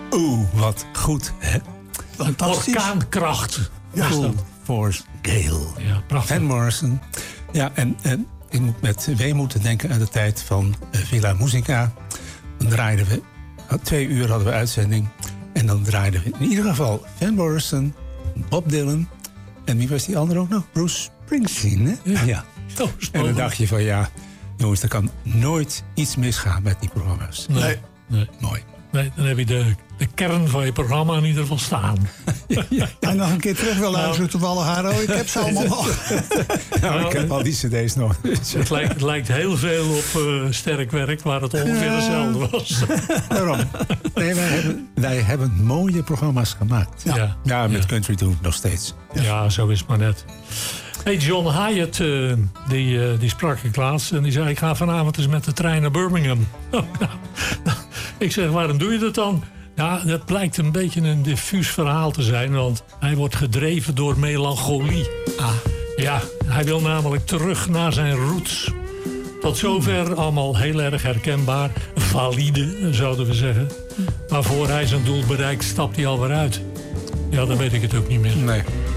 Oeh, wat goed, hè? Fantastisch. Orkaankracht. Ja. Full Force Gale. Ja, prachtig. Van Morrison. Ja, en ik moet met weemoed denken aan de tijd van Villa Musica. Dan draaiden we, 2 uur hadden we uitzending. En dan draaiden we in ieder geval Van Morrison, Bob Dylan. En wie was die andere ook nog? Bruce Springsteen, hè? Ja. En dan dacht je van jongens, er kan nooit iets misgaan met die programma's. Nee. Mooi. Nee, dan heb je de kern van je programma in ieder geval staan. Ja. En nog een keer terug wil luisteren toevallig, Haro. Ik heb ze allemaal nog. Ik heb al die cd's nog. Het lijkt heel veel op Sterk Werk, waar het ongeveer hetzelfde was. Waarom? Nee, wij hebben mooie programma's gemaakt. Ja, met Country doen nog steeds. Ja, zo is het maar net. Hey, John Hyatt, die sprak ik laatst en die zei... ik ga vanavond eens met de trein naar Birmingham. Ik zeg, waarom doe je dat dan? Ja, dat blijkt een beetje een diffuus verhaal te zijn... want hij wordt gedreven door melancholie. Ja, hij wil namelijk terug naar zijn roots. Tot zover allemaal heel erg herkenbaar. Valide, zouden we zeggen. Maar voor hij zijn doel bereikt, stapt hij alweer uit. Ja, dan weet ik het ook niet meer. Nee.